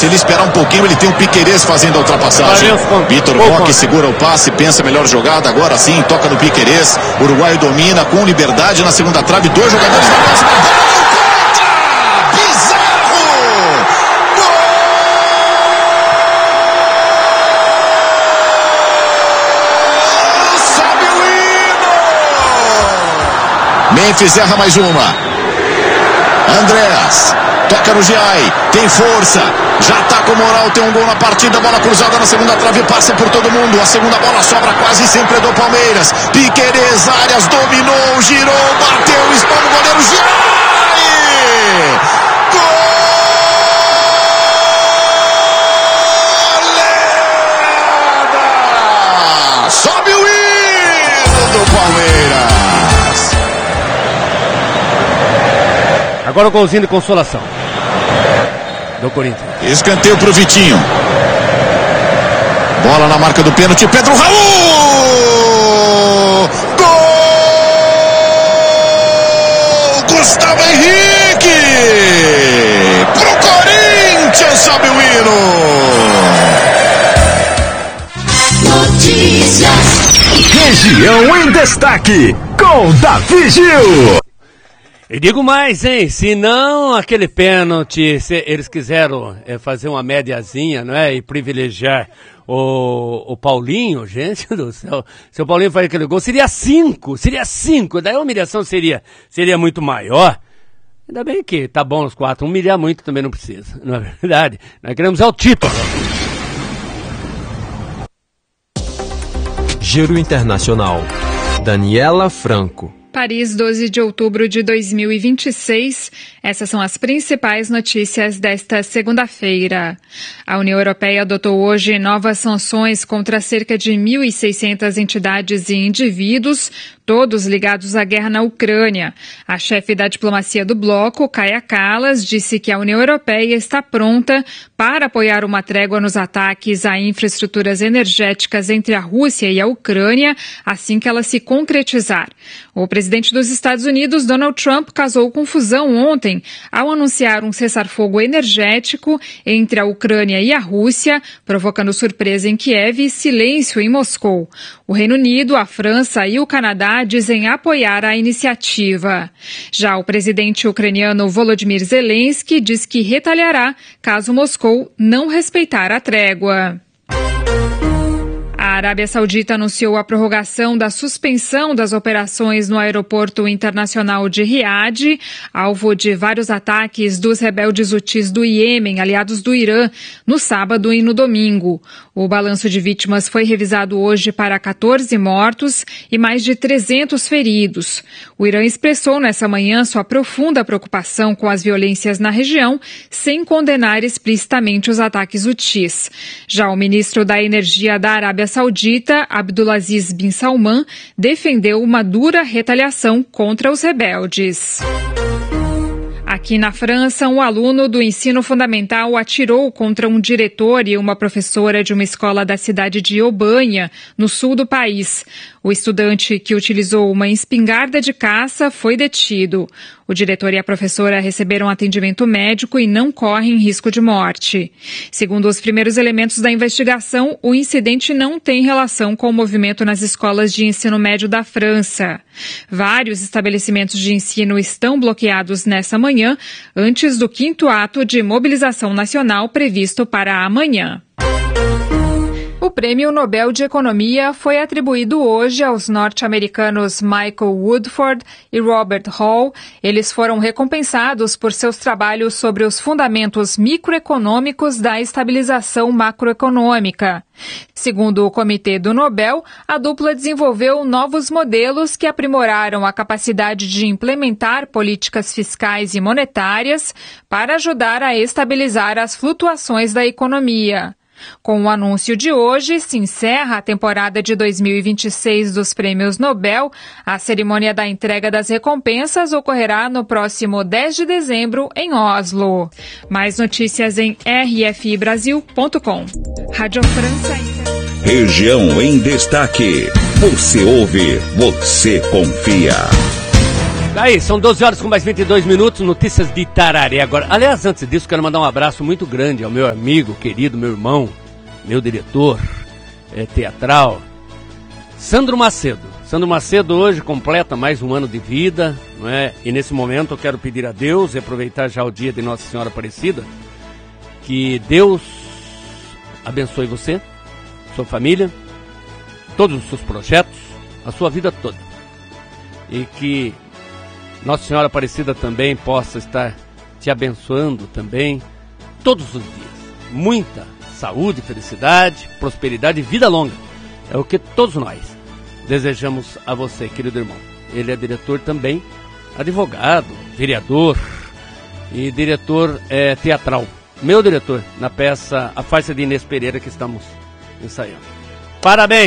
Se ele esperar um pouquinho, ele tem o Piquerez fazendo a ultrapassagem. Vitor Roque segura o passe, pensa melhor jogada, agora sim, toca no Piquerez. O uruguaio domina com liberdade na segunda trave, 2 jogadores na próxima bola. Memphis erra mais uma. Andreas toca no Giai, tem força, já tá com moral, tem um gol na partida, bola cruzada na segunda trave, passa por todo mundo, a segunda bola sobra quase sempre do Palmeiras. Piquerez, Arias dominou, girou, bateu, espalma o goleiro, Giai! Goleada! Sobe o hino do Palmeiras! Agora o golzinho de consolação do Corinthians. Escanteio pro Vitinho. Bola na marca do pênalti. Pedro Raul! Gol! Gustavo Henrique! Pro Corinthians, sobe o hino! Notícias. Região em destaque com Davi Gil. E digo mais, hein? Se não aquele pênalti, se eles quiseram fazer uma médiazinha, não é? E privilegiar o Paulinho, gente do céu. Se o Paulinho faz aquele gol, seria 5. Daí a humilhação seria muito maior. Ainda bem que tá bom os 4. Humilhar muito também não precisa, não é verdade? Nós queremos o título. Giro Internacional. Daniela Franco. Paris, 12 de outubro de 2026. Essas são as principais notícias desta segunda-feira. A União Europeia adotou hoje novas sanções contra cerca de 1.600 entidades e indivíduos, todos ligados à guerra na Ucrânia. A chefe da diplomacia do bloco, Kaja Kallas, disse que a União Europeia está pronta para apoiar uma trégua nos ataques a infraestruturas energéticas entre a Rússia e a Ucrânia, assim que ela se concretizar. O presidente dos Estados Unidos, Donald Trump, causou confusão ontem ao anunciar um cessar-fogo energético entre a Ucrânia e a Rússia, provocando surpresa em Kiev e silêncio em Moscou. O Reino Unido, a França e o Canadá dizem apoiar a iniciativa. Já o presidente ucraniano Volodymyr Zelensky diz que retaliará caso Moscou não respeitar a trégua. A Arábia Saudita anunciou a prorrogação da suspensão das operações no aeroporto internacional de Riad, alvo de vários ataques dos rebeldes hutis do Iêmen, aliados do Irã, no sábado e no domingo. O balanço de vítimas foi revisado hoje para 14 mortos e mais de 300 feridos. O Irã expressou nessa manhã sua profunda preocupação com as violências na região, sem condenar explicitamente os ataques hutis. Já o ministro da Energia da Arábia Saudita, Abdulaziz bin Salman, defendeu uma dura retaliação contra os rebeldes. Aqui na França, um aluno do ensino fundamental atirou contra um diretor e uma professora de uma escola da cidade de Aubanha, no sul do país. O estudante que utilizou uma espingarda de caça foi detido. O diretor e a professora receberam atendimento médico e não correm risco de morte. Segundo os primeiros elementos da investigação, o incidente não tem relação com o movimento nas escolas de ensino médio da França. Vários estabelecimentos de ensino estão bloqueados nessa manhã, antes do 5º ato de mobilização nacional previsto para amanhã. O Prêmio Nobel de Economia foi atribuído hoje aos norte-americanos Michael Woodford e Robert Hall. Eles foram recompensados por seus trabalhos sobre os fundamentos microeconômicos da estabilização macroeconômica. Segundo o Comitê do Nobel, a dupla desenvolveu novos modelos que aprimoraram a capacidade de implementar políticas fiscais e monetárias para ajudar a estabilizar as flutuações da economia. Com o anúncio de hoje, se encerra a temporada de 2026 dos Prêmios Nobel. A cerimônia da entrega das recompensas ocorrerá no próximo 10 de dezembro em Oslo. Mais notícias em rfibrasil.com. Rádio França. Região em destaque. Você ouve, você confia. Aí, são 12 horas com mais 22 minutos, notícias de Itararé agora. Aliás, antes disso, quero mandar um abraço muito grande ao meu amigo, querido, meu irmão, meu diretor teatral, Sandro Macedo. Sandro Macedo hoje completa mais um ano de vida, não é? E nesse momento eu quero pedir a Deus e aproveitar já o dia de Nossa Senhora Aparecida, que Deus abençoe você, sua família, todos os seus projetos, a sua vida toda. E que Nossa Senhora Aparecida também possa estar te abençoando também todos os dias. Muita saúde, felicidade, prosperidade e vida longa. É o que todos nós desejamos a você, querido irmão. Ele é diretor também, advogado, vereador e diretor teatral. Meu diretor na peça A Farsa de Inês Pereira que estamos ensaiando. Parabéns!